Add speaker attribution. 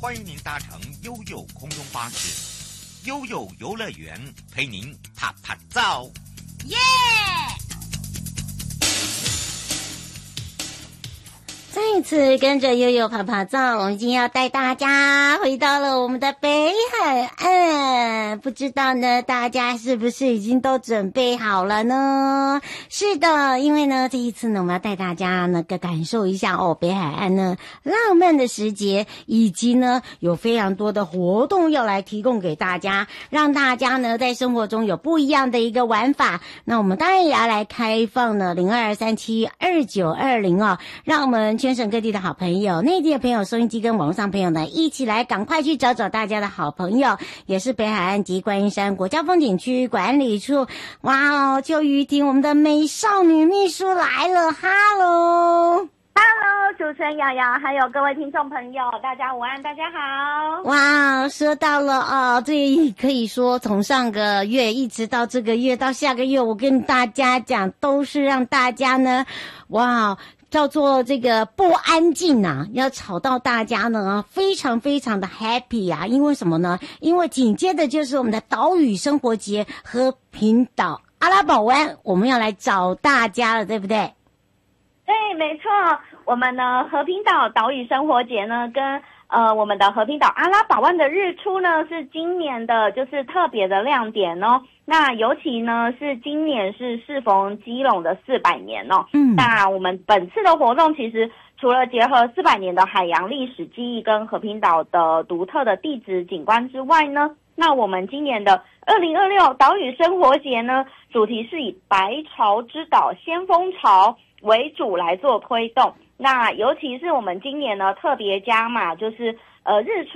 Speaker 1: 欢迎您搭乘悠悠空中巴士，悠悠游乐园陪您啪啪照，
Speaker 2: 耶！再一次跟着悠悠啪啪照，我们今天要带大家回到了我们的北海岸。不知道呢，大家是不是已经都准备好了呢？是的，因为呢，这一次呢，我们要带大家呢感受一下北海岸呢浪漫的时节，以及呢有非常多的活动要来提供给大家，让大家呢在生活中有不一样的一个玩法。那我们当然也要来开放呢02372920哦，让我们全省各地的好朋友、内地的朋友、收音机跟网络上朋友呢，一起来赶快去找找大家的好朋友，也是北海岸及观音山国家风景区管理处。哇哦，邱瑜婷，我们的美少女秘书来了，哈喽。
Speaker 3: Hello， 主持人瑶瑶，还有各位听众朋友，大家午安，大家好。
Speaker 2: 哇，说到了这可以说从上个月一直到这个月到下个月，我跟大家讲，都是让大家呢，哇，叫做这个不安静啊，要吵到大家呢非常非常的 happy 啊。因为什么呢？因为紧接着就是我们的岛屿生活节和平岛阿拉堡湾，我们要来找大家了，对不对？
Speaker 3: 对，没错，我们呢和平岛岛屿生活节呢跟我们的和平岛阿拉堡湾的日出呢是今年的就是特别的亮点哦。那尤其呢是今年是适逢基隆的400年哦。那我们本次的活动其实除了结合400年的海洋历史记忆跟和平岛的独特的地质景观之外呢，那我们今年的2026岛屿生活节呢，主题是以白潮之岛先锋潮为主来做推动。那尤其是我们今年呢特别加码，就是日出